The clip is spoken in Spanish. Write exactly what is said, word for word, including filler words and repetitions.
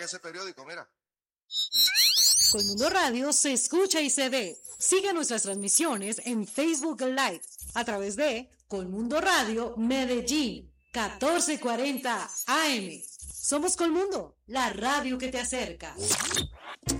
que ese periódico, mira. Colmundo Radio se escucha y se ve. Sigue nuestras transmisiones en Facebook Live a través de Colmundo Radio Medellín, catorce cuarenta A M. Somos Colmundo, la radio que te acerca.